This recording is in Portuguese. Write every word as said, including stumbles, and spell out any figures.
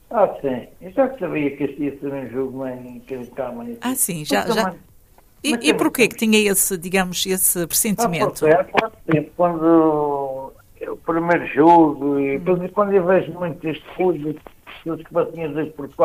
Ah, sim. Eu já sabia que este ia ser um jogo bem calmo. Ah, sim, Mas já, já. também, mas E, e também porquê temos. que tinha esse, digamos, esse Ah, porque pressentimento? há quanto tempo, quando é o primeiro jogo, e Hum. depois quando eu vejo muito este fútbol, aqueles que batem a dizer por